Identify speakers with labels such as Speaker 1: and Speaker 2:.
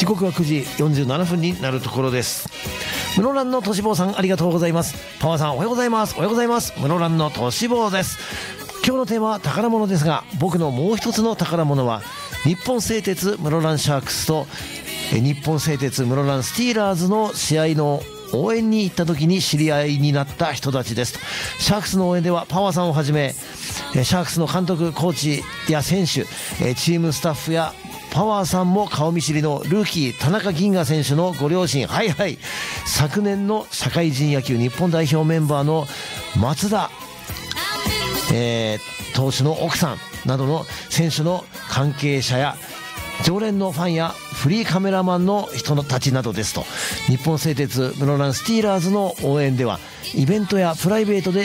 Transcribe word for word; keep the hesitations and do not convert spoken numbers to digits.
Speaker 1: 刻はくじよんじゅうななふんになるところです。室蘭の都市坊さん、ありがとうございます。パワーさん、おはようございます。おはようございます。室蘭の都市坊です。今日のテーマは宝物ですが、僕のもう一つの宝物は日本製鉄室蘭シャークスと日本製鉄室蘭スティーラーズの試合の応援に行った時に知り合いになった人たちです。シャークスの応援ではパワーさんをはじめ、シャークスの監督、コーチや選手、チームスタッフやパワーさんも顔見知りのルーキー田中銀河選手のご両親、はいはい、昨年の社会人野球日本代表メンバーの松田、えー、投手の奥さんなどの選手の関係者や常連のファンやフリーカメラマンの人たちなどですと、日本製鉄室蘭スティーラーズの応援ではイベントやプライベートで